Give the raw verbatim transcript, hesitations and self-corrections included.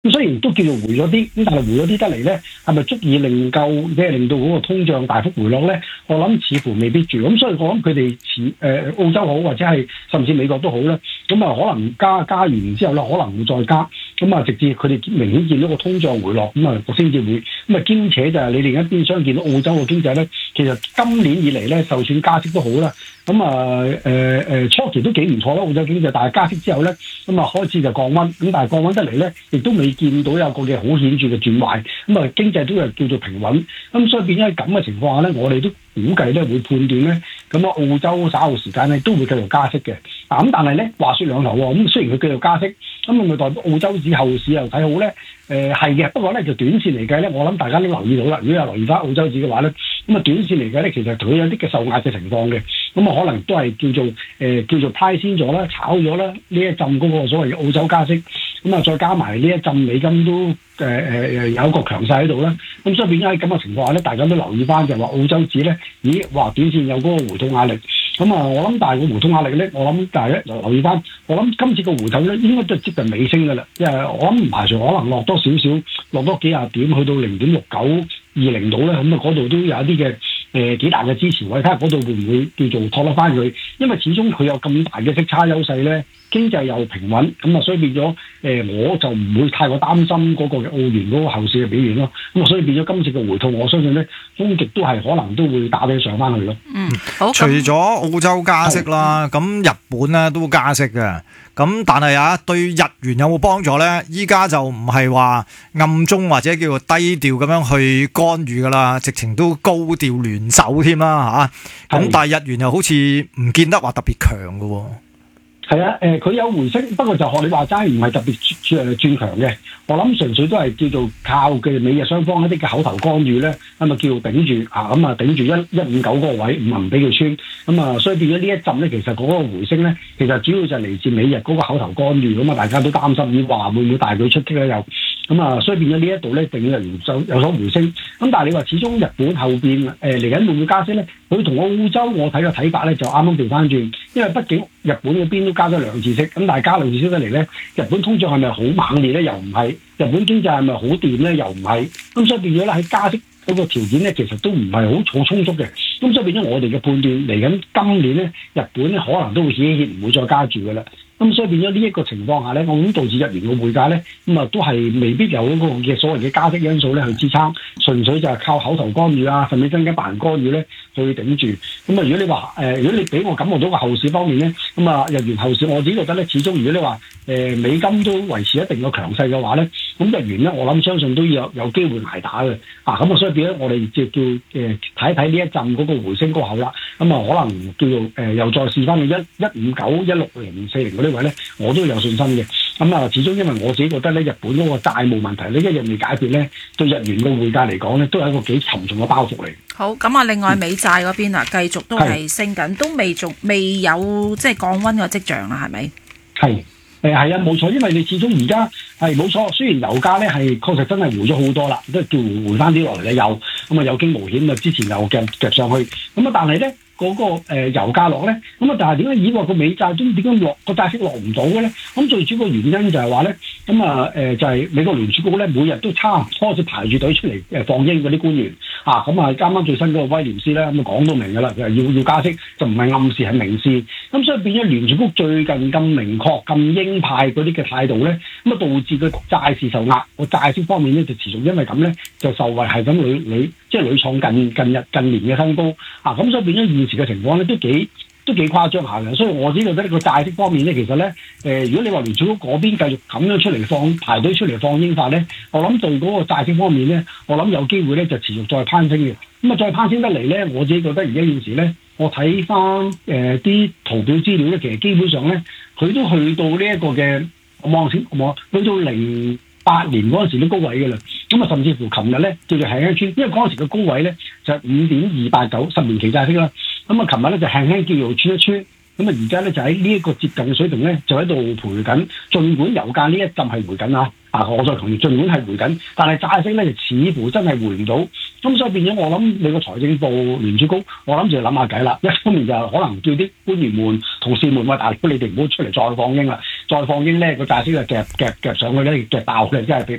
咁雖然都叫做回咗啲，咁但係回咗啲得嚟咧，係咪足以令夠即係令到嗰個通脹大幅回落咧？我諗似乎未必住。咁所以我諗佢哋似誒澳洲好，或者係甚至美國都好啦。咁啊可能加加完之後咧，可能會再加。咁啊直至佢哋明顯見到個通脹回落，咁啊個先至會。咁啊兼且就係你另一邊想見到澳洲嘅經濟咧，其實今年以嚟咧，就算加息都好啦。咁啊誒誒初期都幾唔錯啦，澳洲經濟，但係加息之後咧，咁啊開始就降溫。咁但係降溫得嚟咧，亦都未見到有個嘅好顯著嘅轉壞，咁啊經濟都係叫做平穩，咁所以變咗喺咁嘅情況下咧，我哋都估計咧會判斷咧，咁啊澳洲稍後時間咧都會繼續加息嘅，嗱咁但係咧話說兩頭喎，咁雖然佢繼續加息，咁係咪代表澳洲指後市又睇好咧？誒係嘅，不過咧就短線嚟計咧，我諗大家都留意到啦，如果有留意翻澳洲指嘅話咧，咁啊短線嚟計咧，其實佢有啲嘅受壓嘅情況嘅，咁啊可能都係叫做誒、呃、叫做 price 先咗啦，炒咗啦呢一陣嗰個所謂嘅澳洲加息。咁啊，再加埋呢一陣美金都誒誒誒有一個強勢喺度啦，咁所以變咗喺咁嘅情況下咧，大家都留意翻就話澳洲指咧，咦，話短線有嗰個回吐壓力，咁啊，我諗但係個回吐壓力咧，我諗但係咧留意翻，我諗今次個回吐咧應該都係接近尾聲㗎啦，因為我諗唔排除可能落多少少，落多幾廿點去到零點六九二零度咧，咁啊嗰度都有一啲嘅誒幾大嘅支持位，睇下嗰度會唔會叫做托得翻佢，因為始終佢有咁大嘅息差優勢咧。經濟又平穩，咁啊，所以變咗誒、呃，我就唔會太過擔心嗰個嘅澳元嗰個後市嘅表現咯。咁啊，所以變咗今次嘅回吐，我相信咧，終極都係可能都會打起上翻去咯。 嗯，好。 除咗澳洲加息啦，咁日本咧都加息嘅。咁但係啊，對日元有冇幫助咧？依家就唔係話暗中或者叫做低調咁樣去干預噶啦，直情都高調聯手添啦嚇。咁但係日元又好似唔見得話特別強嘅喎。 係啊，誒、呃、佢有回升，不過就學你話齋，唔係特別誒轉強嘅。我諗純粹都係叫做靠嘅美日雙方一啲嘅口頭干預咧，咁啊叫做頂住啊，咁啊頂住一一五九嗰個位，唔係唔俾佢穿。咁啊，所以變咗呢一陣咧，其實嗰個回升咧，其實主要就係嚟自美日嗰個口頭干預，咁啊大家都擔心，話會唔會大舉出擊咧又？咁啊，所以變咗呢一度咧，定日元就有所回升。咁但係你話始終日本後邊誒嚟緊會唔會加息咧？佢同澳洲我睇嘅睇法咧就啱啱調翻轉，因為畢竟日本嗰邊都加咗兩次息，咁但係加兩次息得嚟咧，日本通脹係咪好猛烈咧？又唔係，日本經濟係咪好掂咧？又唔係，咁所以變咗咧喺加息嗰個條件咧，其實都唔係好好充足嘅。咁所以變咗我哋嘅判斷嚟緊今年咧，日本咧可能都會歇一歇，唔會再加住㗎啦。咁所以變咗呢一個情況下咧，我諗導致日元嘅匯價咧，咁啊都係未必有嗰個嘅所謂嘅加息因素咧去支撐，純粹就係靠口頭干預啊，甚至增加白人干預咧去頂住。咁啊，如果你話誒、呃，如果你俾我感覺到個後市方面咧，咁啊日元後市我自己覺得咧，始終如果你話誒、呃、美金都維持一定嘅強勢嘅話咧，咁日元咧我諗相信都要有有機會捱打嘅。啊，咁啊所以變咗我哋就叫誒睇一睇呢一陣嗰個回升過後啦，咁啊可能叫做誒、呃、又再試翻去一一五九一六零四零嗰啲位咧，我都有信心嘅。咁啊，始終因為我自己覺得咧，日本嗰個債務問題咧一日未解決咧，對日元嘅匯價嚟講咧，都係一個幾沉重嘅包袱嚟。 好，咁啊，另外美債嗰邊啊，繼續都係升緊，都未仲未有即係降溫嘅跡象啦，係咪？係。誒係啊，冇錯，因為你始終而家係冇錯，雖然油價咧係確實真係回咗好多啦，都係叫回翻啲落嚟咧，有咁啊有驚無險啊，之前又夾夾上去，咁啊但係咧嗰個誒、呃、油價落咧，咁啊但係點解以往個美債都點解落個債息落唔到嘅咧？咁最主要個原因就係話咧，咁啊誒就係、是、美國聯儲局咧每日都差唔多開始排住隊出嚟誒放鷹嗰啲官員啊，咁啊啱啱最新嗰個威廉斯咧咁啊講到明㗎啦，就係要要加息，就唔係暗示係明示，咁所以變咗聯儲局最近咁明確咁鷹派嗰啲嘅態度咧，咁啊導致個債市受壓，個債息方面咧就持續因為咁咧就受惠係咁屢屢即係屢創近近日近年嘅新高啊，咁所以變咗現時嘅情況咧都幾都幾誇張下嘅，所以我自己覺得呢個債息方面咧，其實咧誒、呃，如果你話聯儲局嗰邊繼續咁樣出嚟放排隊出嚟放鷹法咧，我諗對嗰個債息方面咧，我諗有機會咧就持續再攀升嘅。咁啊，再攀升得嚟咧，我自己覺得而家現時咧，我睇翻誒啲圖表資料咧，其實基本上咧，佢都去到呢一個嘅我望先，我去到零八年嗰陣時都高位嘅啦。咁啊，甚至乎琴日咧叫做輕輕穿，因為嗰陣時嘅高位咧就係五點二八九十年期債息啦。咁啊，琴日咧就輕輕叫做穿一穿。咁啊，而家咧就喺呢一個接近嘅水平咧，就喺度賠緊。儘管油價呢一陣係回緊啊，啊，我再強調，儘管係回緊，但係債息咧就似乎真係回唔到。咁所以變咗，我諗你個財政部聯儲局，我諗就諗下計啦。一方面就可能叫啲官員們、同事們話，大佬你哋唔好出嚟再放鷹啦，再放鷹咧個債息就夾夾夾上去咧，夾爆咧，真係俾